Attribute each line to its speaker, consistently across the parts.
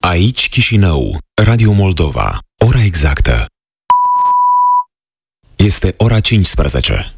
Speaker 1: Aici Chișinău, Radio Moldova. Ora exactă. Este ora 15.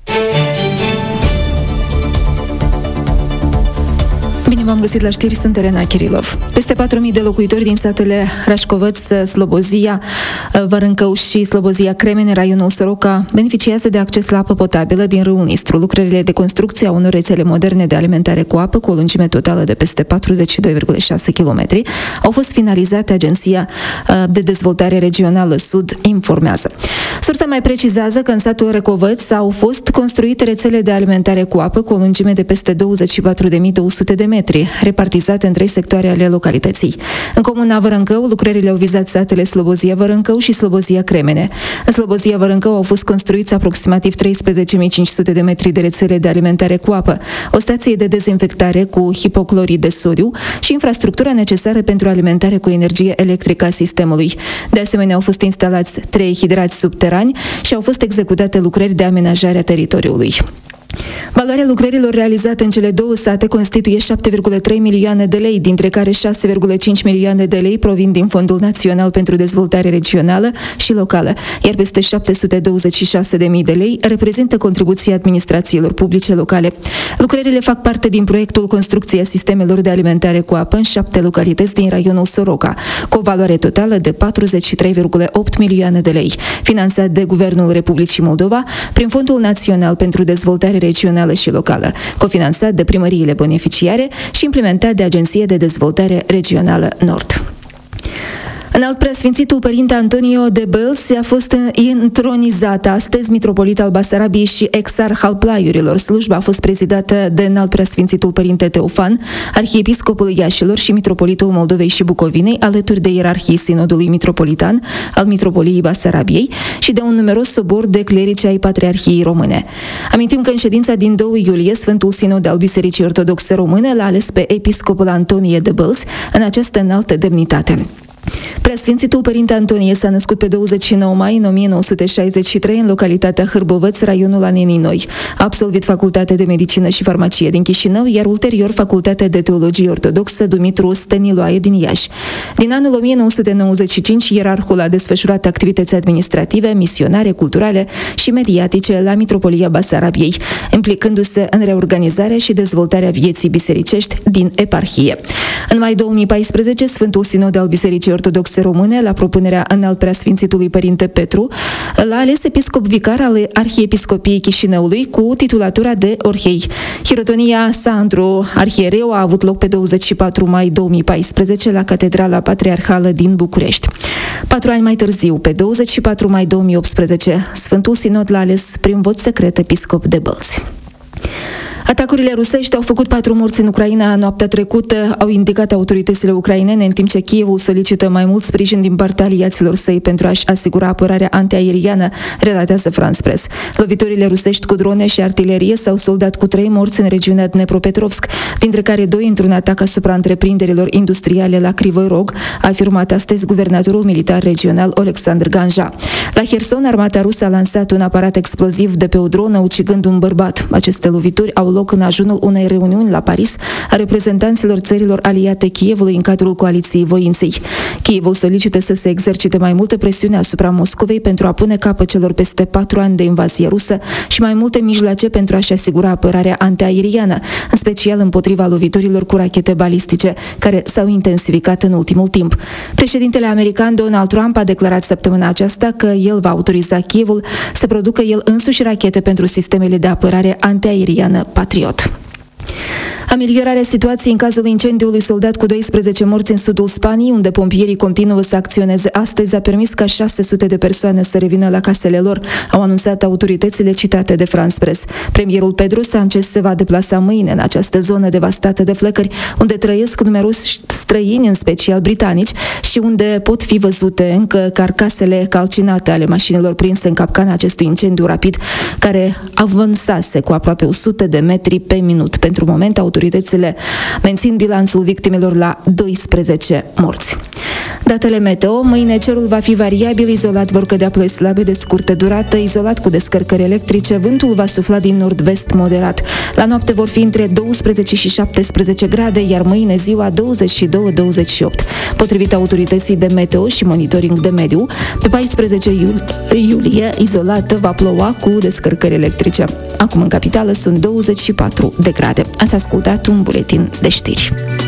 Speaker 2: Bine v-am găsit la știri, sunt Elena Kirilov. Peste 4.000 de locuitori din satele Rașcovăț, Slobozia, Vărâncău și Slobozia Cremene, raionul Soroca, beneficiază de acces la apă potabilă din râul Nistru. Lucrările de construcție a unor rețele moderne de alimentare cu apă, cu o lungime totală de peste 42,6 km, au fost finalizate. Agenția de Dezvoltare Regională Sud informează. Sursa mai precizează că în satul Răcovăț au fost construite rețele de alimentare cu apă cu o lungime de peste 24.200 de metri, repartizate în 3 sectoare ale localității. În comuna Vărâncău, lucrările au vizat satele Slobozia Vărâncău și Slobozia Cremene. În Slobozia Vărâncău au fost construiți aproximativ 13.500 de metri de rețele de alimentare cu apă, o stație de dezinfectare cu hipoclorid de sodiu și infrastructura necesară pentru alimentare cu energie electrică a sistemului. De asemenea, au fost instalați 3 hidrați subterani și au fost executate lucrări de amenajare a teritoriului. Valoarea lucrărilor realizate în cele două sate constituie 7,3 milioane de lei, dintre care 6,5 milioane de lei provin din Fondul Național pentru Dezvoltare Regională și Locală, iar peste 726.000 de lei reprezintă contribuția administrațiilor publice locale. Lucrările fac parte din proiectul Construcția sistemelor de alimentare cu apă în 7 localități din raionul Soroca, cu o valoare totală de 43,8 milioane de lei, finanțat de Guvernul Republicii Moldova prin Fondul Național pentru Dezvoltare Regională și Locală, cofinanțat de primăriile beneficiare și implementat de Agenția de Dezvoltare Regională Nord. Înalt Preasfințitul Părinte Antonio de Bălți a fost intronizat astăzi mitropolit al Basarabiei și exarh al Plaiurilor. Slujba a fost prezidată de Înalt Preasfințitul Părinte Teofan, arhiepiscopul Iașilor și mitropolitul Moldovei și Bucovinei, alături de ierarhii Sinodului Mitropolitan al Mitropoliei Basarabiei și de un numeros sobor de clerici ai Patriarhiei Române. Amintim că în ședința din 2 iulie, Sfântul Sinod al Bisericii Ortodoxe Române l-a ales pe episcopul Antonie de Bălți în această înaltă demnitate. Preasfințitul Părinte Antonie s-a născut pe 29 mai în 1963 în localitatea Hârbovăț, raionul Anenii Noi. A absolvit Facultatea de Medicină și Farmacie din Chișinău, iar ulterior Facultatea de Teologie Ortodoxă Dumitru Stăniloae din Iași. Din anul 1995, ierarhul a desfășurat activități administrative, misionare, culturale și mediatice la Mitropolia Basarabiei, implicându-se în reorganizarea și dezvoltarea vieții bisericești din eparhie. În mai 2014, Sfântul Sinod al Bisericii Ortodoxe Române, la propunerea Înalt Preasfințitului Părinte Petru, l-a ales episcop vicar al Arhiepiscopiei Chișinăului cu titulatura de orhei. Hirotonia Sandru Arhiereu a avut loc pe 24 mai 2014 la Catedrala Patriarhală din București. 4 ani mai târziu, pe 24 mai 2018, Sfântul Sinod l-a ales prin vot secret episcop de Bălți. Atacurile rusești au făcut 4 morți în Ucraina noaptea trecută, au indicat autoritățile ucrainene, în timp ce Kievul solicită mai mult sprijin din partea aliaților săi pentru a-și asigura apărarea antiaeriană, relatează France Press. Loviturile rusești cu drone și artilerie s-au soldat cu 3 morți în regiunea Dnepropetrovsk, dintre care 2 într-un atac asupra întreprinderilor industriale la Krivoi Rog, a afirmat astăzi guvernatorul militar regional Oleksandr Ganja. La Herson, armata rusă a lansat un aparat exploziv de pe o dronă, ucigând un bărbat. Aceste lovituri au loc în ajunul unei reuniuni la Paris a reprezentanților țărilor aliate Kievului în cadrul coaliției voinței. Kievul solicită să se exercite mai multă presiune asupra Moscovei pentru a pune capăt celor peste 4 ani de invazie rusă și mai multe mijloace pentru a-și asigura apărarea antiaeriană, în special împotriva loviturilor cu rachete balistice, care s-au intensificat în ultimul timp. Președintele american Donald Trump a declarat săptămâna aceasta că el va autoriza Kievul să producă el însuși rachete pentru sistemele de apărare antiaeriană Patriot. Ameliorarea situației în cazul incendiului soldat cu 12 morți în sudul Spaniei, unde pompierii continuă să acționeze astăzi, a permis ca 600 de persoane să revină la casele lor, au anunțat autoritățile citate de France Press. Premierul Pedro Sánchez se va deplasa mâine în această zonă devastată de flăcări, unde trăiesc numeroși străini, în special britanici, și unde pot fi văzute încă carcasele calcinate ale mașinilor prinse în capcana acestui incendiu rapid, care avansase cu aproape 100 de metri pe minut. Pentru moment, autoritățile mențin bilanțul victimelor la 12 morți. Datele meteo. Mâine cerul va fi variabil, izolat vor cădea ploi slabe de scurtă durată, izolat cu descărcări electrice, vântul va sufla din nord-vest moderat. La noapte vor fi între 12 și 17 grade, iar mâine ziua 22-28. Potrivit autorității de meteo și monitoring de mediu, pe 14 iulie, izolată, va ploua cu descărcări electrice. Acum în capitală sunt 24 de grade. Ați ascultat un buletin de știri.